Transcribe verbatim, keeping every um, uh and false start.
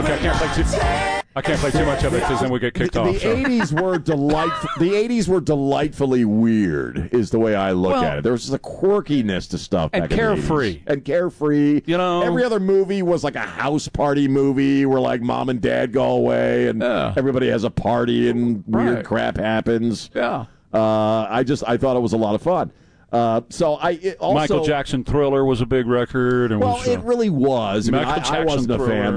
Okay, I can't play too. I can't play too much of it because then we get kicked the, off. The so. eighties were delightful. The eighties were delightfully weird, is the way I look well, at it. There was just a quirkiness to stuff and back carefree, in the eighties. And carefree. You know, every other movie was like a house party movie where like mom and dad go away and yeah. everybody has a party and weird right. crap happens. Yeah, uh, I just I thought it was a lot of fun. Uh, so I it also, Michael Jackson Thriller was a big record. And well, was, uh, it really was. I, mean, Michael I, Jackson I wasn't a Thriller. fan.